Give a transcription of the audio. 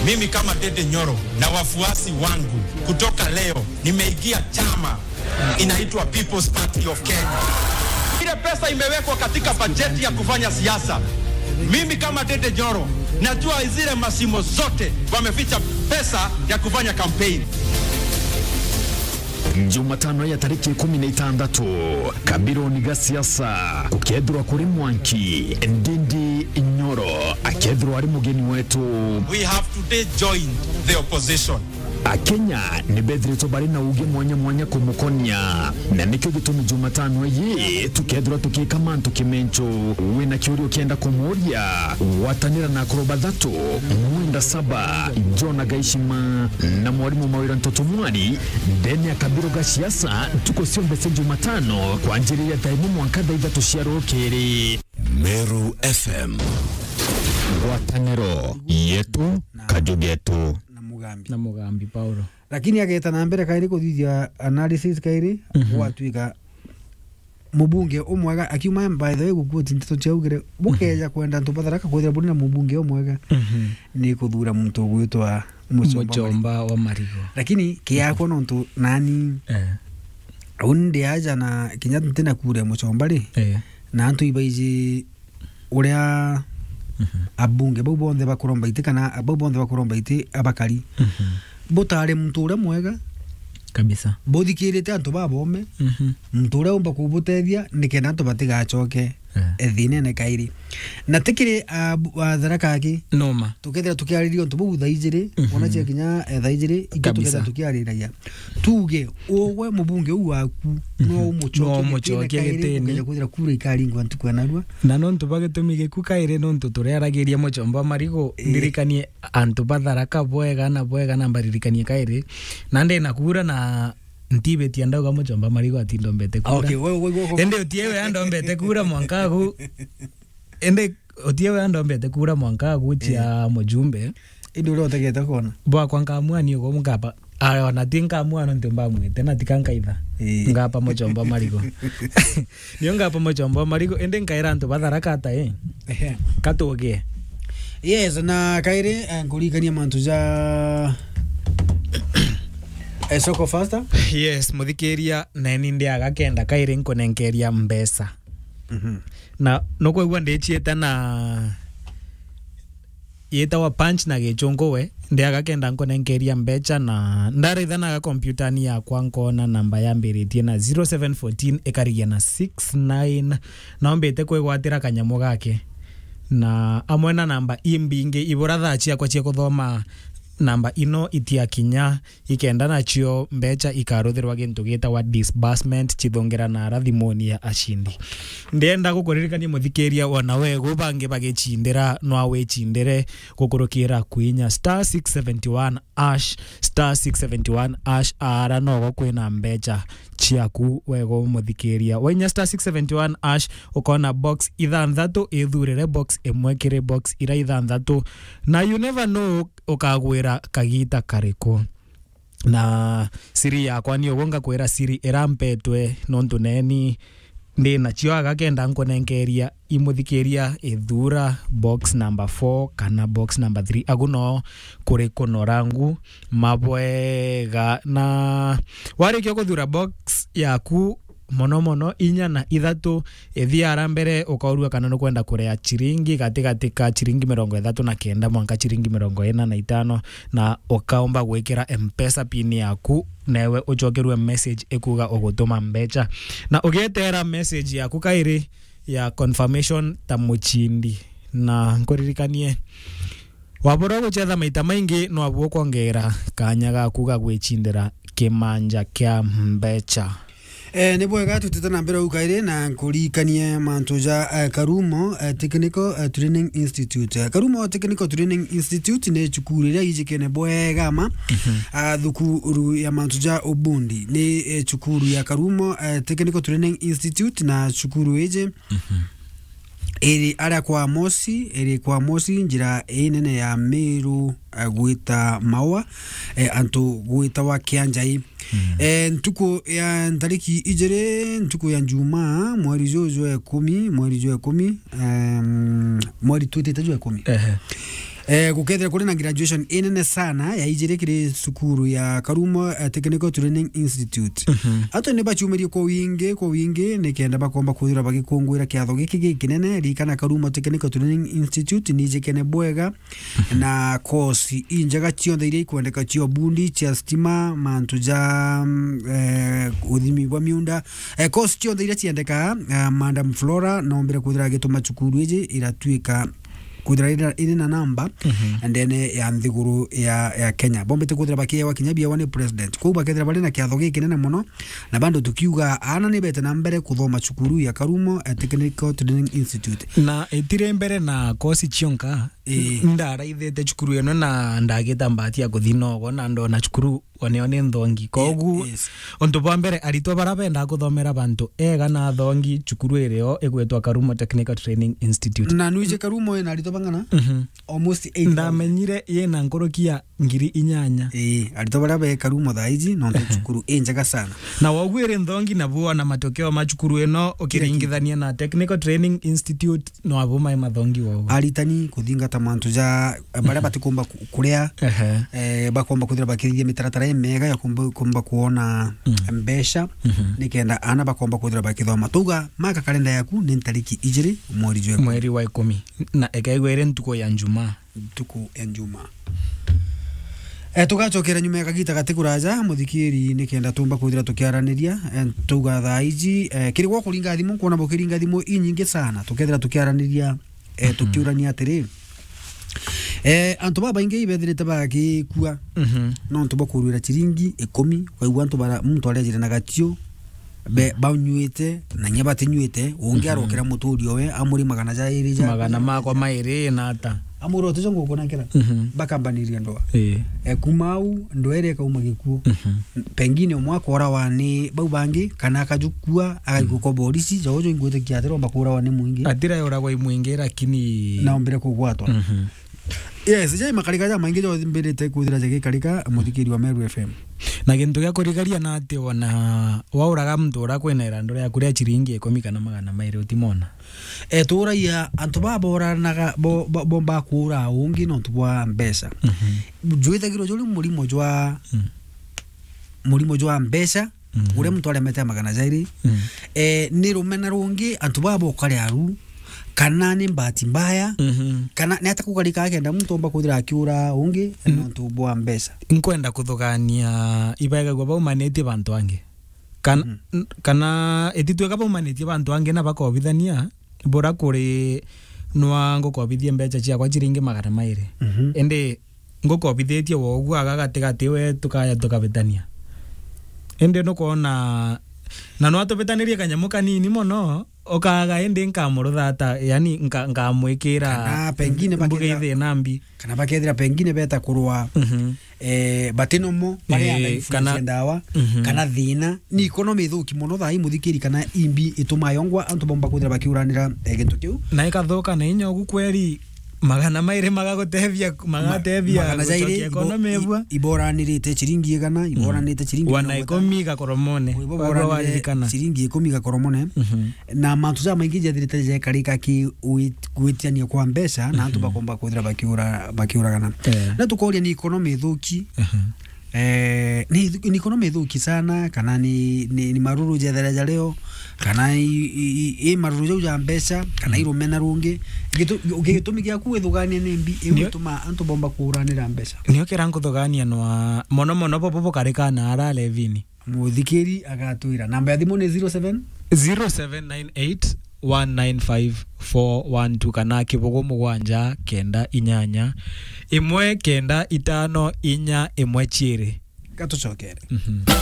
Mimi kama Dede Nyoro na wafuasi wangu kutoka leo nimeingia chama inaitwa People's Party of Kenya. Ile pesa imewekwa katika bajeti ya kufanya siasa. Mimi kama Dede Nyoro najua zile masimo zote wameficha pesa ya kufanya campaign. Jumatano ya tariki 16 Kabironi ga siasa ukethirwa kuri Mwanki Ndindi Nyoro akethirwa ari mugeni wetu. We have today joined the opposition. Akenya ni bethirito bari na uge mwanya kumukonia na nikyo gitumi Jumatano ye tukethirwa tukika mantu kimencho wina kiurio kienda kumuria watanira na akoroba 3 mwenda 7 Jona Gaishima na mwalimu Mawira Ntoto Mwari ndeni ya Kabiro ga siasa tuko sio mbese Jumatano kwa njiri ya taimu mwankada idha tushia keri Meru FM watanero yetu kajugetu na Mugambi Paulo. Lakini ageta na mbere kairi kuthithia analysis kairi gwatuika mubunge umwega akiuma by the way gukuti ntito chaugire bukeja kwenda ntubatharaka kwithira buri na mubunge umwega ni kuthura muntu gwitwa Muchomba wa Marigo. Lakini kiako nontu nani unde aja na kinyatu tena kure Muchomba ri na antu ibaiji uria abunge bau bonde bakuromba ite kana bau bonde bakuromba ite abakari botare muntu ura mwega kabisa bothikirite antu babome muntu ura umba kubutethia nikena antu batigacoke ethine ne kairi na tikire tharaka aki noma tukethira tukiaririo antu bau thaijire ona cia kinya thaijire ikitugethira tukiariragia tuge owe mubunge u waku no umucoke gitini kuthira kura ikari ngwantu kwanarua na nontu bagitumige ku kaire nontu turearagiria Muchomba Marigo ndirikanie antu batharaka bwega na mbaririkanie kaire na ndena kura na ntibetia ndauga Muchomba Marigo atindombete kura. Okay, wewe ende utiewe andombete kura mwankagu ende utiewe andombete kura mwankagu tia mujumbe indi ule otegeta kona bwa kwankamua ni ugo mungapa na tinkamua no ntumba mwete na tikankaitha ngapa Muchomba Marigo niyo ngapa Muchomba Marigo ende nkaira antu batharaka ata katoge yes na kaire ngurikania mantu ja soko faster yes muthikiria neni ndiaga kenda kaire nkonenkeria mbesa na noko igwa ndechieta na yeta wa punch na gechongo we ndiaga kenda nkonenkeria mbecha na ndaritha ga computer ni yakwa nkona namba ya mbiritie na 0714 ekarigia na 69 naombete kwigwatira kanyamo gake na amwena namba imbinge iburatha chia kwa chia kuthoma namba ino itia kinya ikenda nacio mbecha ikaruthirwa gintu gita wa disbursement chithongera na rathimoni ya ashindi ndenda gukuririkania muthikiria wana wego bange bagechindira no awechindire gukurukira kwinya *671# ara no kwina mbecha chiaku wego muthikiria wenya *671# ukona box ithanthatu ithurire box imwekire box ira ithanthatu na you never know ukagwira kagita kariku na siri yakwa ni ugonga kwira siri irampetwe nontu neni ndi na cio agakenda nkonenkeria imuthikiria ithura box number 4 kana box number 3 aguno kuri konorangu mabwega na warikio kuthura box yaku mono inya na ithatu ethiara mbere ukaurua kana no kwenda kurea chiringi katika chiringi 39 mwanka chiringi 45 na ukaomba gwikira M-Pesa pin yaku newe uchokerwe message ekuga ugutuma mbecha na ugetera message yaku kairi ya confirmation ta muchindi na nkoririkanie wabora guchetha maita maingi no abuo kwongera kanya gaku ga gwechindira kimanja kya mbecha ni bwega tutitana mbere ukaire na nkurikanie mantuja Karumo Technical Training Institute. Karumo Technical Training Institute ni chukuru ria ijikene bwega ma thukuru ya mantuja Obundi ni chukuru ya Karumo Technical Training Institute na chukuru eje eri ara kwa mosi njira nene ya Meru gwita mawa antu gwita wa Kianjai ntuko ya ntariki ijere ntuko ya Njuma mweri jojo ya 10 mweri 20 10 Gukethera kuri na graduation inene sana ya ijire kiri sukuru ya Karumo Technical Training Institute. Ato ne bachumerie ko winge ne kenda bakomba kuthira bagikungwira kiatho giki kinene rikana Karumo Technical Training Institute ni jekene bwega na kosi injaga cionthe iria ikwendeka cio bundi cia stima mantu ja uthimi wa miunda kosi cionthe iria ciendeka Madam Flora nombere kuthira gituma cukuru iji iratuika kuthira ina namba and then ya nthiguru ya Kenya bombete kuthira bakia wa Kenya bia wane president ko bakethira bali na kiatho giki nene muno na bando tukiuga ana ni bete na mbere kuthoma cukuru ya Karumo Technical Training Institute na etire mbere na kosi chionka ndara ithete cukuru eno na ndagita mbati ya kuthinogo na ndona cukuru one nthongi kogu onto bwa mbere arito barabenda kuthomera bantu ega na thongi cukuru ireo igwetwa Karumo Technical Training Institute na nuije Karumo ina arito bangana almost 8 ndamenyire yena nkorokia ngiri inyanya arito barabe Karumo thaiji no cukuru enjaga sana na wagwire nthongi na bua na matokeo ma cukuru eno ukiringithania na Technical Training Institute no abuma mathongi wao aritani kuthinga tamantu ja bara batikumba kuria bakomba kuthira bakirithia mitaratara mega ya kumba kuona mbesha nikenda ana bakomba kuthira bakithoma tuga maka kalenda yaku ni tariki 2 mweri wa 10 na ekaigwere ntuko ya njuma tugacokera nyuma ya kagita gatikuraja muthikiri nikenda tumba kuthira tukiaraniria tuga thaiji kiri gwa kuringa thimu kuona bokiringa thimu inyingi sana tukethira tukiaraniria tukiurania atiri antu baba inge ibethirite bagikua no ntu bokurwira chiringi 10 kwa igwa ntu bara muntu arejire na gatio baunyuite na nyabati nyuite ungi arokera muturi owe amuri magana makwa mairi na ata amuro tuzo ngukona kera bakambaniria ndoa kumau ndoere ka umagikuo pengine umwako ora wani bau bangi kana akajukua agikuko polisi jojo ingwete kiatero bakura wani mwingi atira yora kwa mwingi lakini naombere kugwatwa yes jai makarika ja maingi jo mbirite kuthira jage karika muthikiri wa Meru FM na gintu gya kurigaria na ati ona wauraga mtu ora kwena irandore ya kuria chiringi 10 kana magana mairi utimona turaia antu baboranaga bomba kura ungi no tubwa mbesa juithagiro juli murimo jwa mbesa ure mtu alemete magana jairi ni rumena rungi antu babokari aru kana ni mbati mbaya kana ni hata kugarika agenda mtu omba kuthira akiura ungi no tubwa mbesa inkwenda kuthugania ibaiga gwa baumanete bantu ange kana etitweka baumanete bantu ange na bakobithania bora kuri nwa ngokobithie mbecha cia kwa chiringi magana mairi ende ngokobithietie wogu agagatete we tukaya tukabetania ende no kuona na no atobetanirie kanyamu kanini mono okaga ende nkamurutha yani nkamwikira kana pengine bakethira nambi kana bakethira pengine beta kurwa batinomo bari kana ndawa kana thina ni economy thuki muno thai muthikiri kana imbi itumayongwa antu bomba kuthira bakiuranira gintu kiu na ikathoka na inyogu kweri magana maire magagotehvia magana zaire economy bwa iboranirite chiringi igana iboranite chiringi wana 10 gakoromone iboranirikana chiringi 10 gakoromone na mantu za maingi jathirite je karika ki gwitiania kwa mbesa na antu bakomba kuthira bakiuragana na tukoria ni economy thuki ni economy thuki sana kana ni maruru jethera leo kana maruru ja mbesa kana irumena rungi ugitumia kuithugania ni mbi igutuma antu bomba kuranira mbesa niyo kirango thugania no mono popo karika na ara levini muthikiri agatwira namba ya thimu ni 0798 195412 kana kibogo mugwanja kenda inyanya imwe kenda itano inya imwe chiri gatucokere